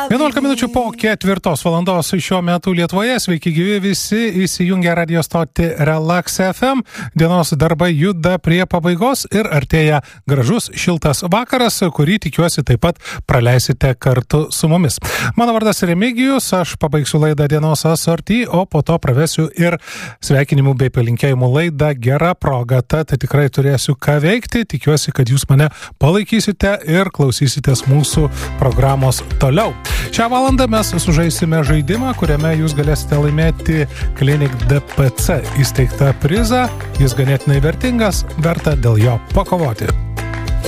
11 minučių po 4 valandos šiuo metu Lietuvoje. Sveiki gyvi visi, įsijungę radio stotį Relax FM. Dienos darbai juda prie pabaigos ir artėja gražus šiltas vakaras, kurį tikiuosi taip pat praleisite kartu su mumis. Mano vardas Remigijus, aš pabaigsiu laidą dienos asortį, o po to pravesiu ir sveikinimų bei palinkėjimų laidą Gera proga. Tad tikrai turėsiu ką veikti. Tikiuosi, kad jūs mane palaikysite ir klausysitės mūsų programos toliau. Šią valandą mes sužaisime žaidimą, kuriame jūs galėsite laimėti Klinik DPC įsteigtą prizą. Jis ganėtinai vertingas, verta dėl jo pakovoti.